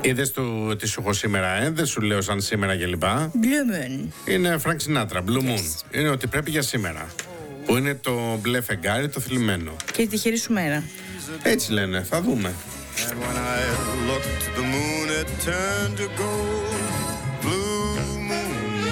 Είδες τι σου έχω σήμερα, δεν σου λέω σαν σήμερα και λοιπά. Blue Moon. Είναι Frank Sinatra, Blue Moon. Είναι ότι πρέπει για σήμερα. Που είναι το μπλε φεγγάρι, το θλιμμένο. Και η τυχερή σου μέρα. Έτσι λένε, θα δούμε. And when I looked, the moon had turned to gold. Blue moon.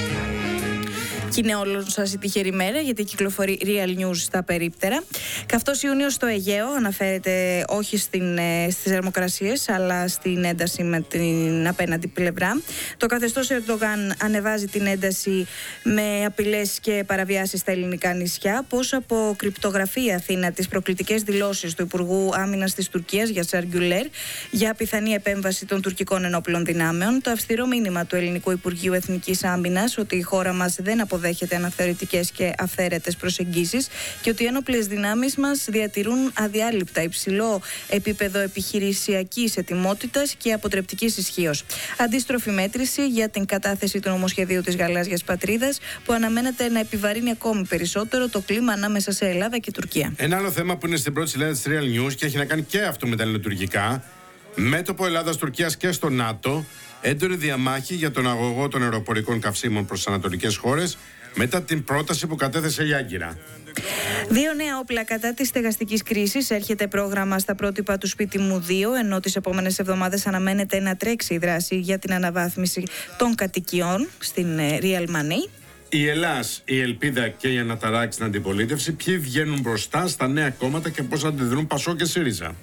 Και είναι όλο σας η τυχερή μέρα, γιατί κυκλοφορεί Real News στα περίπτερα. Καυτός Ιούνιος στο Αιγαίο αναφέρεται όχι στις θερμοκρασίες, αλλά στην ένταση με την απέναντι πλευρά. Το καθεστώς Ερντογάν ανεβάζει την ένταση με απειλές και παραβιάσεις στα ελληνικά νησιά. Πώς αποκρυπτογραφεί η Αθήνα τις προκλητικές δηλώσεις του Υπουργού Άμυνας της Τουρκίας για Σαργκιουλέρ για πιθανή επέμβαση των τουρκικών ενόπλων δυνάμεων. Το αυστηρό μήνυμα του Ελληνικού Υπουργείου Εθνικής Άμυνας ότι η χώρα μας δεν αποδέχεται αναθεωρητικές και αυθαίρετες προσεγγίσεις και ότι οι ένοπλες δυνάμεις μας διατηρούν αδιάλειπτα υψηλό επίπεδο επιχειρησιακής ετοιμότητας και αποτρεπτικής ισχύως. Αντίστροφη μέτρηση για την κατάθεση του νομοσχεδίου της Γαλάζιας Πατρίδας, που αναμένεται να επιβαρύνει ακόμη περισσότερο το κλίμα ανάμεσα σε Ελλάδα και Τουρκία. Ένα άλλο θέμα που είναι στην πρώτη σελίδα της Real News και έχει να κάνει και αυτό με τα ελληνοτουρκικά. Μέτωπο Ελλάδας-Τουρκίας και στο ΝΑΤΟ. Έντονη διαμάχη για τον αγωγό των αεροπορικών καυσίμων προς τις ανατολικές χώρες μετά την πρόταση που κατέθεσε η Άγκυρα. 2 νέα όπλα κατά της στεγαστικής κρίσης. Έρχεται πρόγραμμα στα πρότυπα του Σπίτι μου 2, ενώ τις επόμενες εβδομάδες αναμένεται να τρέξει η δράση για την αναβάθμιση των κατοικιών στην Real Money. Η Ελλάς, η Ελπίδα και η Αναταράκη στην αντιπολίτευση. Ποιοι βγαίνουν μπροστά στα νέα κόμματα και πώς αντιδρούν Πασό και ΣΥΡΙΖΑ.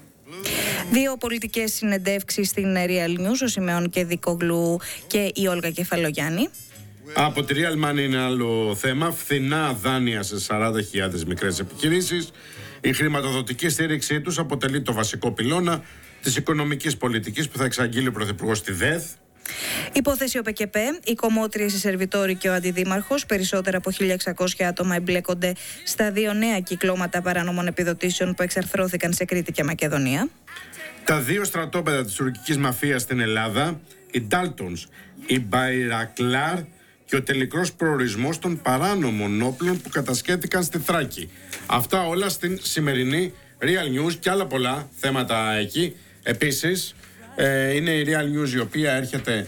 2 πολιτικές συνεντεύξεις στην Real News, ο Σιμεών Κεδικόγλου και η Όλγα Κεφαλογιάννη. Από τη Real Money είναι άλλο θέμα. Φθηνά δάνεια σε 40.000 μικρές επιχειρήσεις. Η χρηματοδοτική στήριξή τους αποτελεί το βασικό πυλώνα της οικονομικής πολιτικής που θα εξαγγείλει ο Πρωθυπουργός στη ΔΕΘ. Υπόθεση ΟΠΕΚΕΠΕ, οι κομμότριες, οι σερβιτόροι και ο αντιδήμαρχος. Περισσότερα από 1.600 άτομα εμπλέκονται στα 2 νέα κυκλώματα παράνομων επιδοτήσεων που εξαρθρώθηκαν σε Κρήτη και Μακεδονία. Τα 2 στρατόπεδα της τουρκικής μαφίας στην Ελλάδα, οι Ντάλτονς, η Μπαϊρακλάρ και ο τελικός προορισμός των παράνομων όπλων που κατασκεύθηκαν στη Θράκη. Αυτά όλα στην σημερινή Real News και άλλα πολλά θέματα εκεί. Επίσης, είναι η Real News η οποία έρχεται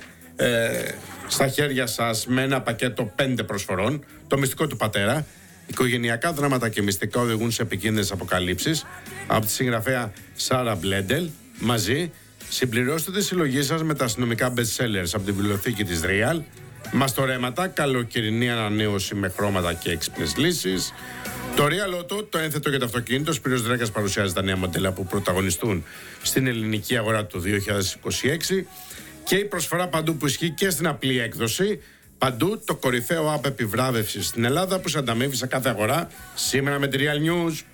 στα χέρια σας με ένα πακέτο 5 προσφορών. Το μυστικό του πατέρα. Οικογενειακά δράματα και μυστικά οδηγούν σε επικίνδυνες αποκαλύψεις. Από τη συγγραφέα Σάρα Μπλέντελ. Μαζί, συμπληρώστε τη συλλογή σας με τα αστυνομικά best sellers από τη βιβλιοθήκη της Real. Μαστορέματα, καλοκαιρινή ανανέωση με χρώματα και έξυπνες λύσεις. Το Real Auto, το ένθετο για το αυτοκίνητο. Ο Σπύρος Δράκας παρουσιάζει τα νέα μοντέλα που πρωταγωνιστούν στην ελληνική αγορά του 2026. Και η προσφορά παντού που ισχύει και στην απλή έκδοση. Παντού το κορυφαίο app επιβράβευσης στην Ελλάδα που σε ανταμείβει σε κάθε αγορά. Σήμερα με τη Real News.